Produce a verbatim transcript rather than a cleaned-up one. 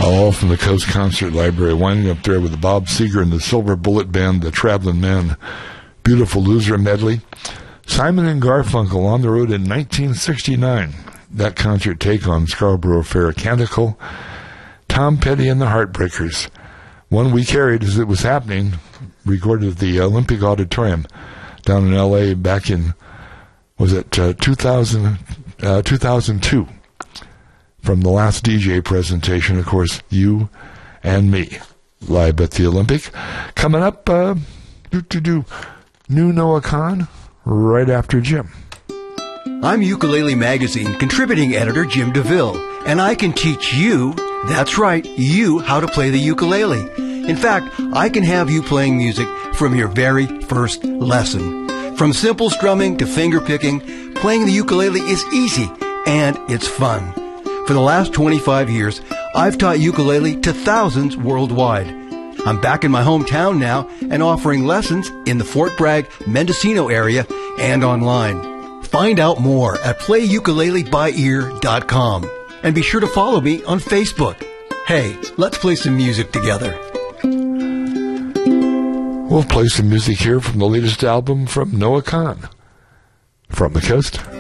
All from the Coast Concert Library, winding up there with the Bob Seger and the Silver Bullet Band, the Traveling Men, Beautiful Loser medley. Simon and Garfunkel on the road in nineteen sixty-nine. That concert take on Scarborough Fair Canticle. Tom Petty and the Heartbreakers. One we carried as it was happening, recorded at the Olympic Auditorium down in L A back in, was it uh, two thousand, uh, two thousand two. From the last D J presentation, of course, you and me, live at the Olympic. Coming up, uh, do do do, new Noah Kahan, right after Jim. I'm Ukulele Magazine contributing editor Jim DeVille, and I can teach you, that's right, you, how to play the ukulele. In fact, I can have you playing music from your very first lesson. From simple strumming to finger picking, playing the ukulele is easy, and it's fun. For the last twenty-five years, I've taught ukulele to thousands worldwide. I'm back in my hometown now and offering lessons in the Fort Bragg, Mendocino area and online. Find out more at play ukulele by ear dot com. And be sure to follow me on Facebook. Hey, let's play some music together. We'll play some music here from the latest album from Noah Kahan. From the Coast.